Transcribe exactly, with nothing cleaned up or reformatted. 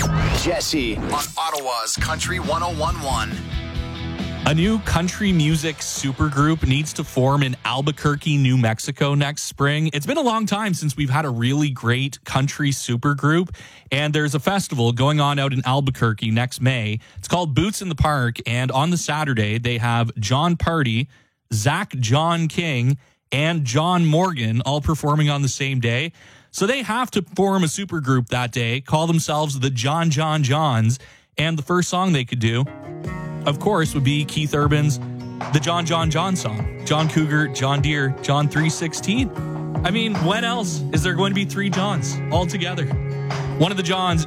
Jesse on Ottawa's Country one oh one point one. A new country music supergroup needs to form in Albuquerque, New Mexico next spring. It's been a long time since we've had a really great country supergroup, and there's a festival going on out in Albuquerque next May. It's called Boots in the Park, and on the Saturday, they have John Party, Zach John King, and John Morgan all performing on the same day. So they have to form a supergroup that day, call themselves the John John Johns, and the first song they could do, of course, would be Keith Urban's The John John John song. John Cougar, John Deere, John three sixteen. I mean, when else is there going to be three Johns all together? One of the Johns